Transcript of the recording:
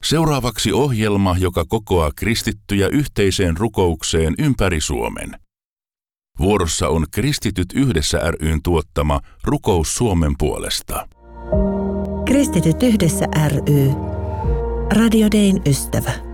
Seuraavaksi ohjelma, joka kokoaa kristittyjä yhteiseen rukoukseen ympäri Suomen. Vuorossa on Kristityt yhdessä ry:n tuottama Rukous Suomen puolesta. Kristityt yhdessä ry. Radio Dayn ystävä.